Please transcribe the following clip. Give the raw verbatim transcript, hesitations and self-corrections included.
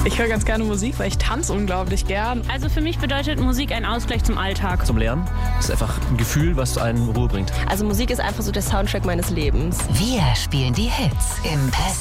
Ich höre ganz gerne Musik, weil ich tanze unglaublich gern. Also für mich bedeutet Musik ein Ausgleich zum Alltag. Zum Lernen. Das ist einfach ein Gefühl, was einen Ruhe bringt. Also Musik ist einfach so der Soundtrack meines Lebens. Wir spielen die Hits im Pest